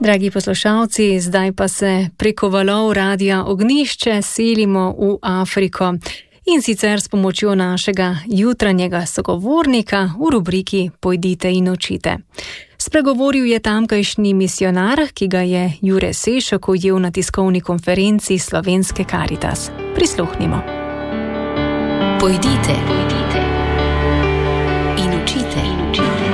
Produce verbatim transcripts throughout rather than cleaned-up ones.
Dragi poslušalci, zdaj pa se preko valov Radia Ognjišče selimo v Afriko in sicer s pomočjo našega jutranjega sogovornika v rubriki Pojdite in učite. Spregovoril je tamkajšnji misionar, ki ga je Jure Sešok ujel na tiskovni konferenci Slovenske Karitas. Prisluhnimo. Pojdite, pojdite in učite, in učite.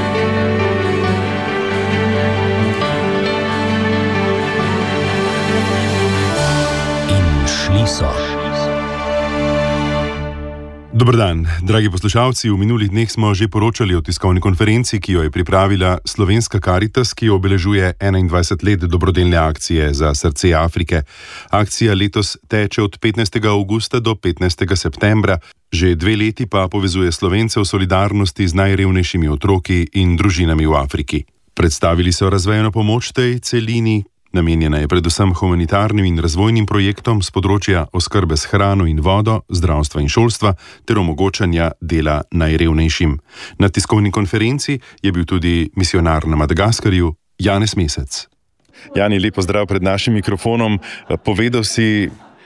Dober dan, dragi poslušalci. V minulih dneh smo že poročali o tiskovni konferenci, ki jo je pripravila Slovenska Karitas, ki obeležuje enaindvajset let dobrodelne akcije za srce Afrike. Akcija letos teče od petnajstega avgusta do petnajstega septembra. Že dve leti pa povezuje Slovence v solidarnosti z najrevnejšimi otroki in družinami v Afriki. Predstavili so razvejeno pomoč tej celini. Namenjena je predvsem humanitarnim in razvojnim projektom z področja oskrbe s hrano in vodo, zdravstva in šolstva ter omogočanja dela najrevnejšim. Na tiskovni konferenci je bil tudi misionar na Madagaskarju Janez Mesec. Jani, lep pozdrav pred našim mikrofonom. Povedal si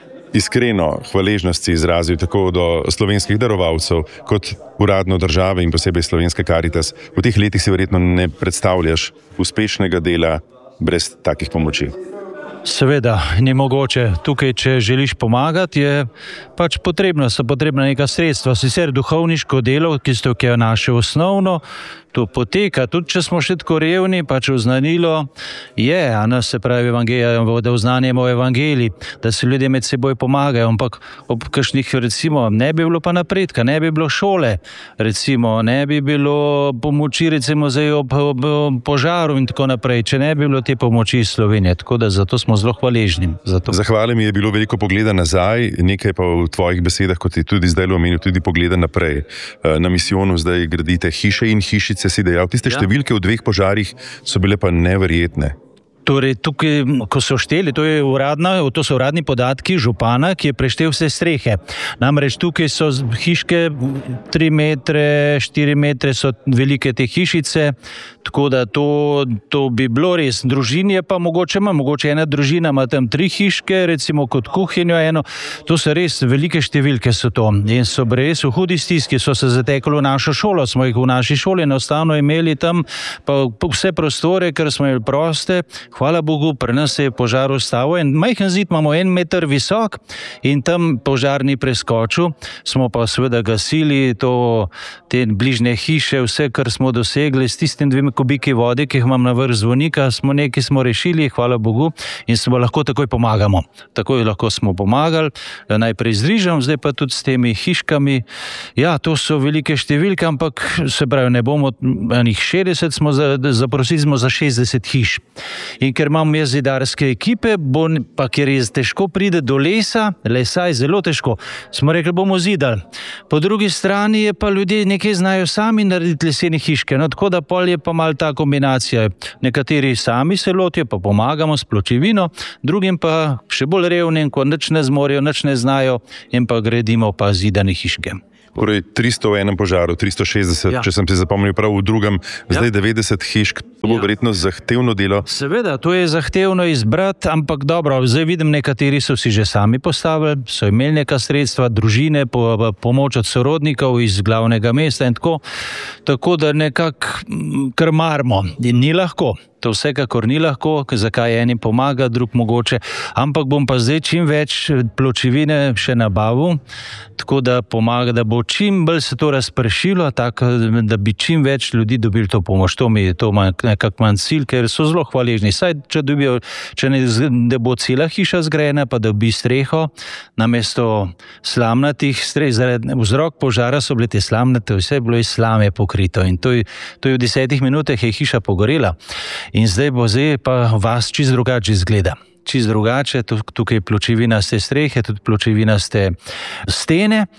iskreno hvaležnost si izrazil tako do slovenskih darovalcev kot uradno države in posebej Slovenske Karitas. V teh letih si verjetno ne predstavljaš uspešnega dela brez takih pomoči. Seveda, ni mogoče. Tukaj, če želiš pomagati, je pač potrebno, so potrebna neka sredstva. Sicer duhovniško delo, ki je naše osnovno, to poteka, tudi če smo še tako revni, pač oznanilo je, a ne se pravi evangelij, da oznanjamo evangelij, da se ljudje med seboj pomagajo, ampak ob kakšnih, recimo, ne bi bilo pa napredka, ne bi bilo šole, recimo, ne bi bilo pomoči, recimo, zdaj ob, ob, ob požaru in tako naprej, če ne bi bilo te pomoči iz Slovenije, tako da zato smo zelo hvaležni. Zahvale mi je bilo veliko pogleda nazaj, nekaj pa v tvojih besedah, kot je tudi zdaj omenil, tudi pogleda naprej. Na misijonu zdaj gradite hiše in hišice, si dejal, tiste ja. Številke v dveh požarih so bile pa neverjetne. Torej, tukaj, ko so šteli, to, je uradna, to so uradni podatki župana, ki je preštel vse strehe. Namreč tukaj so hiške tri metre, štiri metre so velike te hišice, tako da to, to bi bilo res. Družin je pa mogoče ima, mogoče ena družina ima tam tri hiške, recimo kot kuhinjo eno. To so res velike številke so to. In so res v hudi stiski, so se zatekli v našo šolo, smo jih v naši šoli enostavno imeli tam, pa vse prostore, ker smo imeli proste. Hvala Bogu, pri nas se je požar ustavil in majhen zid imamo en meter visok in tam požar ni preskočil. Smo pa seveda gasili to, te bližnje hiše, vse, kar smo dosegli s tistim dvema kubiki vode, ki jih imam na vrh zvonika, smo nekaj smo rešili, hvala Bogu, in smo lahko takoj pomagamo. Takoj lahko smo pomagali, najprej z rižem, zdaj pa tudi s temi hiškami. Ja, to so velike številke, ampak se pravi, ne bomo enih šestdeset, smo za, zaprosili smo za šestdeset hiš. In ker imam jaz zidarske ekipe, bo, pa ker je težko pride do lesa, lesa je zelo težko, smo rekli, bomo zidali. Po drugi strani je pa ljudje nekaj znajo sami narediti lesene hiške, no tako da pol je pa malo ta kombinacija. Nekateri sami se lotijo, pa pomagamo s pločevino, drugim pa še bolj revnim, ko nič ne zmorejo, nič ne znajo in pa gradimo pa zidane hiške. Torej tristo v enem požaru, tristo šestdeset, ja. Če sem si zapomnil prav v drugem, ja. Zdaj devetdeset hišk, to bo ja. Verjetno zahtevno delo. Seveda, to je zahtevno izbrati, ampak dobro, zdaj vidim, nekateri so si že sami postavili, so imeli neka sredstva, družine, po, pomoč od sorodnikov iz glavnega mesta in tako, tako da nekako krmarimo, ni lahko. To vsekakor ni lahko, zakaj enim pomaga, drug mogoče, ampak bom pa zdaj čim več pločevine še nabavil, tako da pomaga, da bo čim bolj se to razpršilo, tako da bi čim več ljudi dobili to pomoč. To mi je to nekak manj cilj, ker so zelo hvaležni. Saj, če dobijo, če ne, da bo cela hiša zgrajena, pa da bi streho, namesto slamnatih streh, zaradi vzrok požara so bile te slamnate, vse je bilo iz slame pokrito in to je, to je v desetih minutah je hiša pogorela. In zdaj bo zdaj pa vas čist drugače izgleda. Čist drugače, tukaj pločevinaste strehe, tudi pločevinaste stene,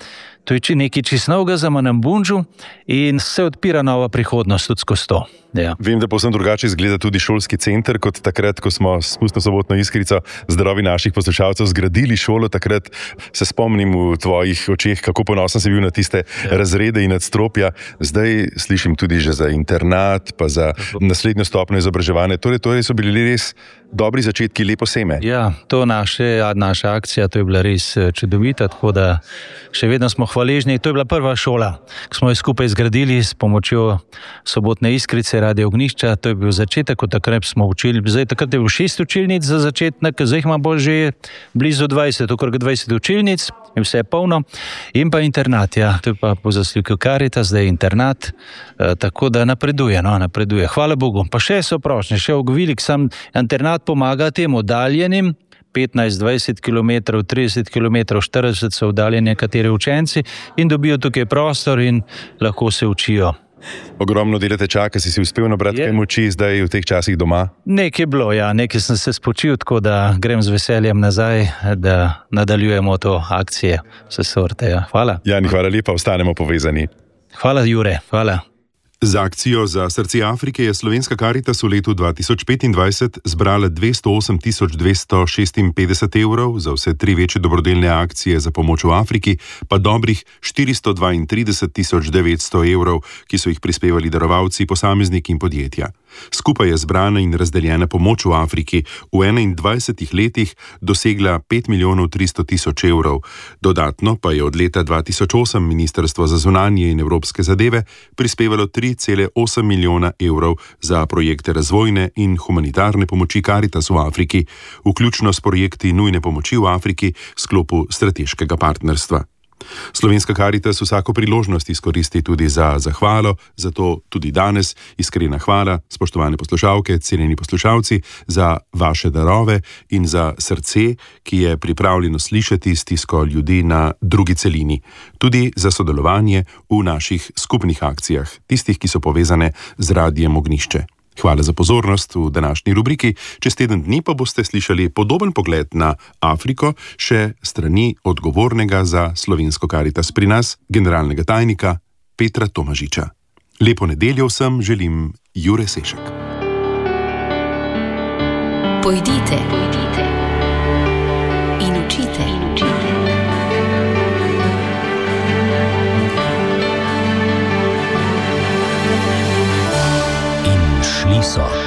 To je nekaj čisto novega za Manambundžu in se odpira nova prihodnost tudi skozi to. Ja. Vem, da povsem drugače izgleda tudi šolski center, kot takrat, ko smo s Pustno sobotno iskrico zdravi naših poslušalcev zgradili šolo. Takrat se spomnim v tvojih očeh, kako ponosen si bil na tiste ja. razrede in nadstropja. Zdaj slišim tudi že za internat, pa za naslednjo stopnjo izobraževanja. Torej, torej so bili res dobri začetki, lepo seme. Ja, to naše, naša akcija, to je bila res čudovita, tako da še vedno smo hvaležni. To je bila prva šola, ki smo jo skupaj zgradili s pomočjo Sobotne iskrice, Radio Ognjišča. To je bil začetek, od takrat smo učili. Zdaj, takrat je bilo šest učilnic za začetnik, zdaj ima bolj že blizu dvajset, okrog dvajset učilnic in vse je polno. In pa internat, ja, to je pa po zaslugi Caritas, zdaj je internat, e, tako da napreduje, no, napreduje. Hvala Bogu. Pa še so prošnje, še ogovilik, sam internat pomaga tem oddaljenim, petnajst, dvajset kilometrov, trideset kilometrov, štirideset so oddaljeni nekateri učenci in dobijo tukaj prostor in lahko se učijo. Ogromno delate čaka, si si uspel nabrati kaj moči zdaj v teh časih doma? Nekaj je bilo, ja, nekaj sem se spočil, tako da grem z veseljem nazaj, da nadaljujemo to akcije vse sorte. Ja. Hvala. Jani, hvala lepa, ostanemo povezani. Hvala, Jure, hvala. Z akcijo za srce Afrike je Slovenska Caritas v letu dva tisoč petindvajset zbrala dvesto osem tisoč dvesto šestinpetdeset evrov, za vse tri večje dobrodelne akcije za pomoč v Afriki pa dobrih štiristo dvaintrideset tisoč devetsto evrov, ki so jih prispevali darovalci, posamezniki in podjetja. Skupaj je zbrana in razdeljena pomoč v Afriki v enaindvajsetih letih dosegla pet milijonov tristo tisoč evrov. Dodatno pa je od leta dva tisoč osem Ministrstvo za zunanje in evropske zadeve prispevalo tri cele osem milijona evrov za projekte razvojne in humanitarne pomoči Caritas v Afriki, vključno s projekti nujne pomoči v Afriki v sklopu strateškega partnerstva. Slovenska Caritas vsako priložnost izkoristi tudi za zahvalo, zato tudi danes iskrena hvala, spoštovane poslušalke, cenjeni poslušalci, za vaše darove in za srce, ki je pripravljeno slišati stisko ljudi na drugi celini, tudi za sodelovanje v naših skupnih akcijah, tistih, ki so povezane z Radiem Ognjišče. Hvala za pozornost v današnji rubriki. Čez teden dni pa boste slišali podoben pogled na Afriko še strani odgovornega za Slovensko Caritas pri nas, generalnega tajnika Petra Tomažiča. Lepo nedeljo vsem želim, Jure Sešek. Pojdite, pojdite in učite, in učite. In šli so.